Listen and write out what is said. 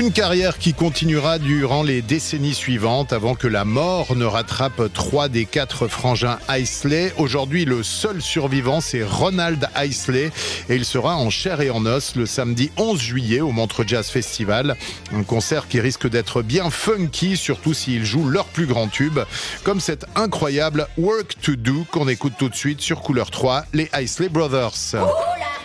Une carrière qui continuera durant les décennies suivantes avant que la mort ne rattrape 3 des 4 frangins Isley. Aujourd'hui, le seul survivant, c'est Ronald Isley et il sera en chair et en os le samedi 11 juillet au Montreux Jazz Festival. Un concert qui risque d'être bien funky, surtout s'ils jouent leur plus grand tube, comme cette incroyable Work to Do qu'on écoute tout de suite sur Couleur 3, les Isley Brothers. Oula.